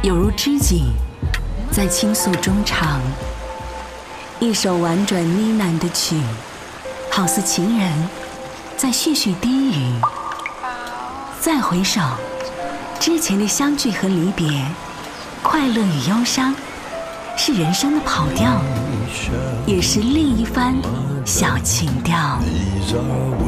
有如知己在倾诉衷肠。一首婉转呢喃的曲，好似情人在絮絮低语。再回首，之前的相聚和离别，快乐与忧伤，是人生的跑调，也是另一番小情调。